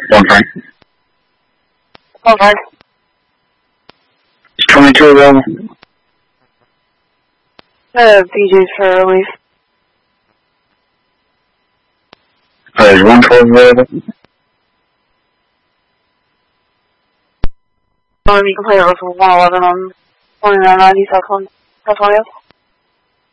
One fine. One fine. Is 22 available? BJ's for relief. Is 112 available? You can play it with 111 on 2990 South 20th.